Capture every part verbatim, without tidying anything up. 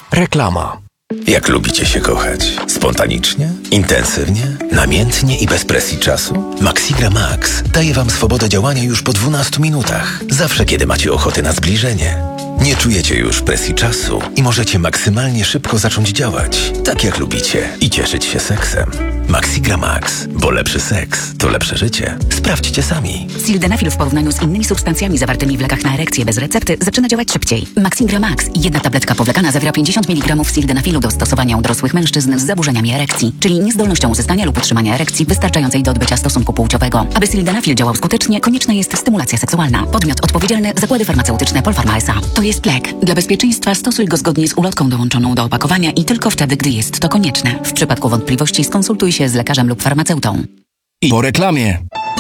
Reklama. Jak lubicie się kochać? Spontanicznie? Intensywnie? Namiętnie i bez presji czasu? Maxigra Max daje Wam swobodę działania już po dwunastu minutach. Zawsze, kiedy macie ochotę na zbliżenie. Nie czujecie już presji czasu i możecie maksymalnie szybko zacząć działać, tak jak lubicie, i cieszyć się seksem. Maxigra Max, bo lepszy seks to lepsze życie. Sprawdźcie sami. Sildenafil w porównaniu z innymi substancjami zawartymi w lekach na erekcję bez recepty zaczyna działać szybciej. Maxigra Max, jedna tabletka powlekana, zawiera pięćdziesiąt miligramów sildenafilu do stosowania u dorosłych mężczyzn z zaburzeniami erekcji, czyli niezdolnością uzyskania lub utrzymania erekcji wystarczającej do odbycia stosunku płciowego. Aby sildenafil działał skutecznie, konieczna jest stymulacja seksualna. Podmiot odpowiedzialny: Zakłady Farmaceutyczne Polpharma S A. To jest lek. Dla bezpieczeństwa stosuj go zgodnie z ulotką dołączoną do opakowania i tylko wtedy, gdy jest to konieczne. W przypadku wątpliwości skonsultuj się z lekarzem lub farmaceutą. I po reklamie.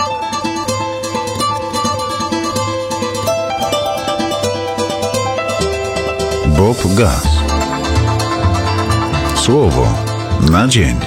Bob Gaz. Słowo na dzień.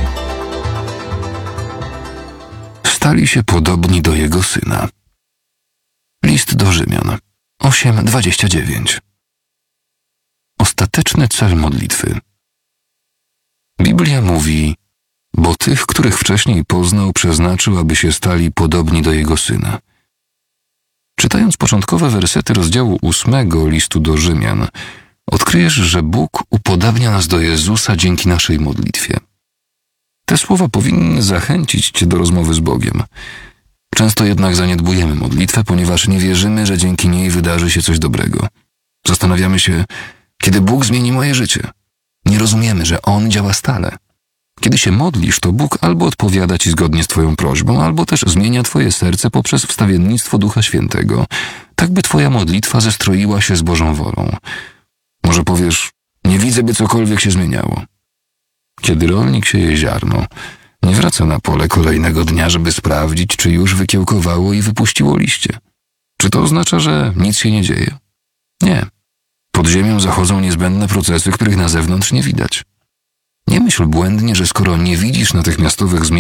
Stali się podobni do jego syna. List do Rzymian osiem dwadzieścia dziewięć. Ostateczny cel modlitwy. Biblia mówi: bo tych, których wcześniej poznał, przeznaczył, aby się stali podobni do jego syna. Czytając początkowe wersety rozdziału ósmego listu do Rzymian, odkryjesz, że Bóg upodabnia nas do Jezusa dzięki naszej modlitwie. Te słowa powinny zachęcić cię do rozmowy z Bogiem. Często jednak zaniedbujemy modlitwę, ponieważ nie wierzymy, że dzięki niej wydarzy się coś dobrego. Zastanawiamy się, kiedy Bóg zmieni moje życie. Nie rozumiemy, że On działa stale. Kiedy się modlisz, to Bóg albo odpowiada ci zgodnie z twoją prośbą, albo też zmienia twoje serce poprzez wstawiennictwo Ducha Świętego, tak by twoja modlitwa zestroiła się z Bożą wolą. Może powiesz: nie widzę, by cokolwiek się zmieniało. Kiedy rolnik sieje ziarno, nie wraca na pole kolejnego dnia, żeby sprawdzić, czy już wykiełkowało i wypuściło liście. Czy to oznacza, że nic się nie dzieje? Nie. Pod ziemią zachodzą niezbędne procesy, których na zewnątrz nie widać. Nie myśl błędnie, że skoro nie widzisz natychmiastowych zmian,